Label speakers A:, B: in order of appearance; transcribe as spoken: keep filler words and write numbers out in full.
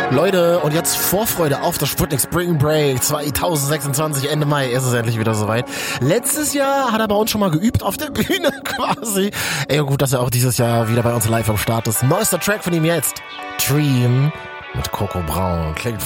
A: Leute, und jetzt Vorfreude auf das Sputnik Spring Break zwanzig sechsundzwanzig, Ende Mai ist es endlich wieder soweit. Letztes Jahr hat er bei uns schon mal geübt auf der Bühne quasi. Ey, gut, dass er auch dieses Jahr wieder bei uns live am Start ist. Neuester Track von ihm jetzt. Dream mit Coco Braun. Klingt